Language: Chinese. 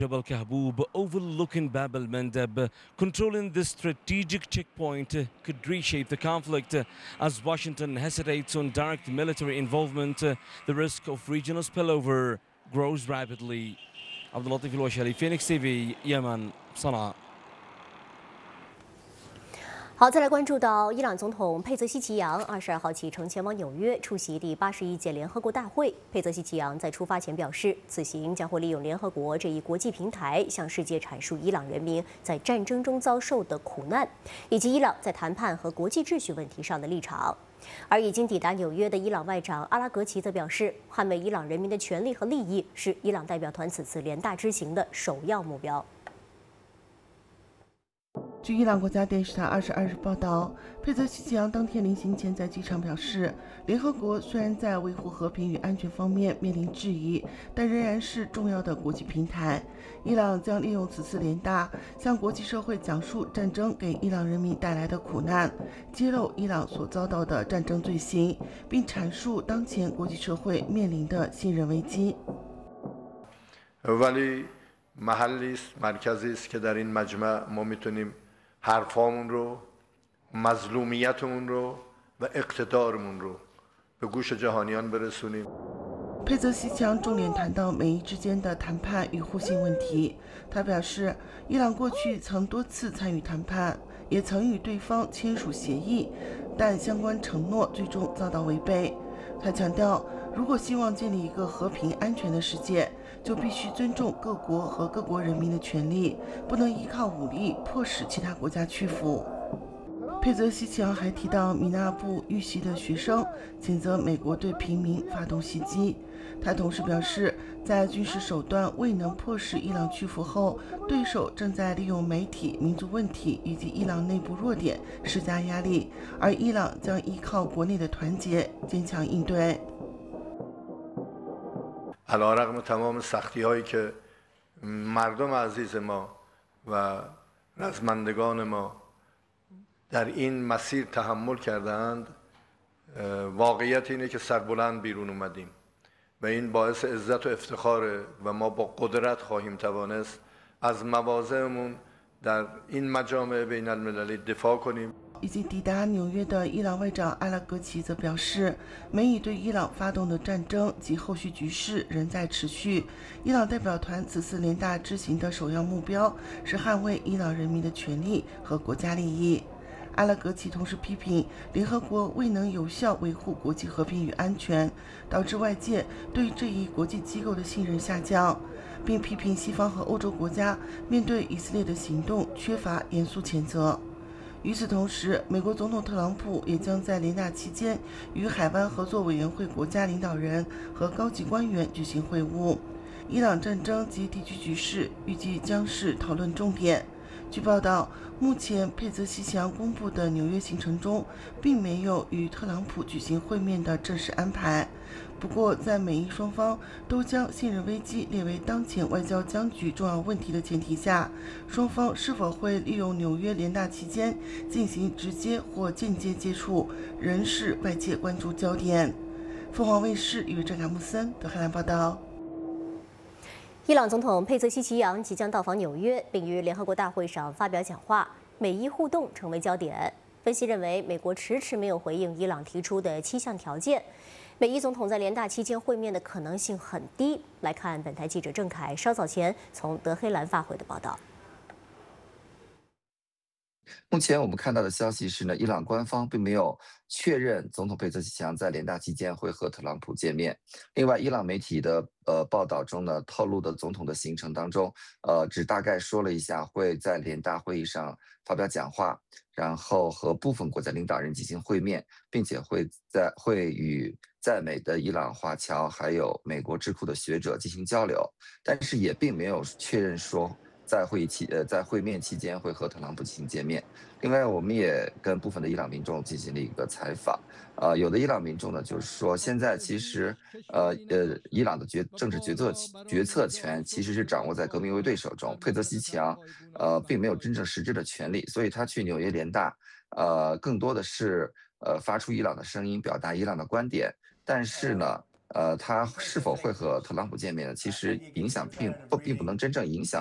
Jabal Kahboub overlooking Bab al Mandab, controlling this strategic checkpoint could reshape the conflict. As Washington hesitates on direct military involvement, the risk of regional spillover grows rapidly. Abdul Latif Al-Washali, Phoenix TV, Yemen, Sana'a. 好，再来关注到伊朗总统佩泽西奇扬22号启程前往纽约出席第81届联合国大会。佩泽西奇扬在出发前表示，此行将会利用联合国这一国际平台，向世界阐述伊朗人民在战争中遭受的苦难，以及伊朗在谈判和国际秩序问题上的立场。而已经抵达纽约的伊朗外长阿拉格齐则表示，捍卫伊朗人民的权利和利益是伊朗代表团此次联大之行的首要目标。 据伊朗国家电视台22日报道，佩泽西奇扬当天临行前在机场表示，联合国虽然在维护和平与安全方面面临质疑，但仍然是重要的国际平台。伊朗将利用此次联大，向国际社会讲述战争给伊朗人民带来的苦难，揭露伊朗所遭到的战争罪行，并阐述当前国际社会面临的信任危机。 ولی محلی است مرکزی است که در این مجمع ما میتونیم حرفامون رو مظلومیتمون رو و اقتدارمون رو به گوش جهانیان برسونیم。 佩泽西奇扬重点谈到美伊之间的谈判与互信问题。他表示，伊朗过去曾多次参与谈判，也曾与对方签署协议，但相关承诺最终遭到违背。他强调，如果希望建立一个和平安全的世界，就必须尊重各国和各国人民的权利，不能依靠武力迫使其他国家屈服。佩泽西奇扬还提到米纳布遇袭的学生，谴责美国对平民发动袭击。他同时表示，在军事手段未能迫使伊朗屈服后，对手正在利用媒体、民族问题以及伊朗内部弱点施加压力，而伊朗将依靠国内的团结坚强应对。 علیرغم تمام سختی‌هایی که مردم عزیز ما و رزمندگان ما در این مسیر تحمل کردند واقعیت اینه که سربلند بیرون اومدیم و این باعث عزت و افتخاره و ما با قدرت خواهیم توانست از مواضعمون در این مجامع بین المللی دفاع کنیم. 已经抵达纽约的伊朗外长阿拉格齐则表示，美以对伊朗发动的战争及后续局势仍在持续。伊朗代表团此次联大之行的首要目标是捍卫伊朗人民的权利和国家利益。阿拉格齐同时批评联合国未能有效维护国际和平与安全，导致外界对这一国际机构的信任下降，并批评西方和欧洲国家面对以色列的行动缺乏严肃谴责。 与此同时，美国总统特朗普也将在联大期间与海湾合作委员会国家领导人和高级官员举行会晤。伊朗战争及地区局势预计将是讨论重点。据报道，目前佩泽西奇扬公布的纽约行程中，并没有与特朗普举行会面的正式安排。不过，在美伊双方都将信任危机列为当前外交僵局重要问题的前提下，双方是否会利用纽约联大期间进行直接或间接接触，仍是外界关注焦点。凤凰卫视与郑卡穆森德黑兰报道。 伊朗总统佩泽西奇扬即将到访纽约，并于联合国大会上发表讲话，美伊互动成为焦点。分析认为，美国迟迟没有回应伊朗提出的7项条件，美伊总统在联大期间会面的可能性很低。来看本台记者郑凯稍早前从德黑兰发回的报道。 目前我们看到的消息是呢，伊朗官方并没有确认总统佩泽西奇扬在联大期间会和特朗普见面。另外，伊朗媒体的报道中呢，透露的总统的行程当中，只大概说了一下会在联大会议上发表讲话，然后和部分国家领导人进行会面，并且会与在美的伊朗华侨还有美国智库的学者进行交流，但是也并没有确认说。 在会面期间会和特朗普进行见面。另外，我们也跟部分的伊朗民众进行了一个采访。有的伊朗民众呢，就是说现在其实伊朗的政治决策权其实是掌握在革命卫队手中。佩泽西奇扬并没有真正实质的权利，所以他去纽约联大更多的是发出伊朗的声音，表达伊朗的观点。但是呢， 他是否会和特朗普见面呢？其实影响并不能真正影响。